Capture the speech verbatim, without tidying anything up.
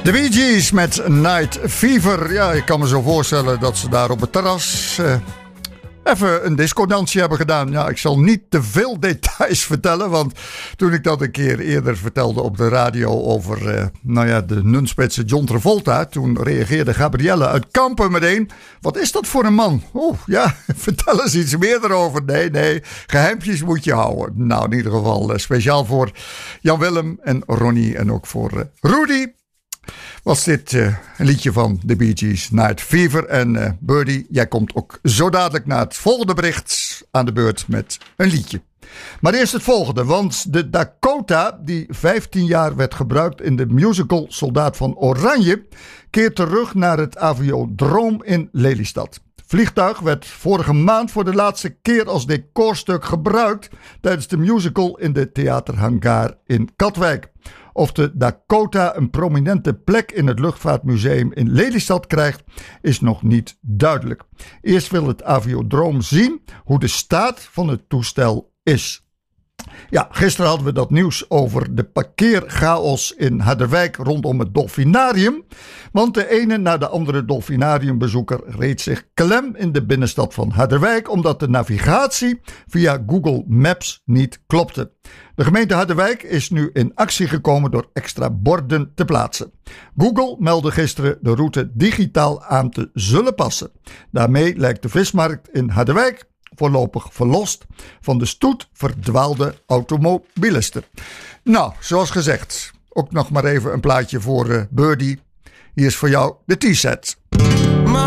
De Bee Gees met Night Fever. Ja, ik kan me zo voorstellen dat ze daar op het terras uh, even een discodansje hebben gedaan. Ja, ik zal niet te veel details vertellen, want toen ik dat een keer eerder vertelde op de radio over uh, nou ja, de nunspitse John Travolta, toen reageerde Gabrielle uit Kampen meteen. Wat is dat voor een man? Oh ja, vertel eens iets meer erover. Nee, nee, geheimpjes moet je houden. Nou, in ieder geval uh, speciaal voor Jan-Willem en Ronnie en ook voor uh, Rudy. Was dit uh, een liedje van de Bee Gees, Night Fever. En uh, Birdie, jij komt ook zo dadelijk naar het volgende bericht aan de beurt met een liedje. Maar eerst het volgende, want de Dakota, die vijftien jaar werd gebruikt in de musical Soldaat van Oranje, keert terug naar het Aviodroom in Lelystad. Het vliegtuig werd vorige maand voor de laatste keer als decorstuk gebruikt tijdens de musical in de theaterhangar in Katwijk. Of de Dakota een prominente plek in het Luchtvaartmuseum in Lelystad krijgt, is nog niet duidelijk. Eerst wil het Aviodroom zien hoe de staat van het toestel is. Ja, gisteren hadden we dat nieuws over de parkeerchaos in Harderwijk rondom het Dolfinarium. Want de ene na de andere dolfinariumbezoeker reed zich klem in de binnenstad van Harderwijk, omdat de navigatie via Google Maps niet klopte. De gemeente Harderwijk is nu in actie gekomen door extra borden te plaatsen. Google meldde gisteren de route digitaal aan te zullen passen. Daarmee lijkt de vismarkt in Harderwijk voorlopig verlost van de stoet verdwaalde automobilisten. Nou, zoals gezegd, ook nog maar even een plaatje voor uh, Birdie. Hier is voor jou de T-set.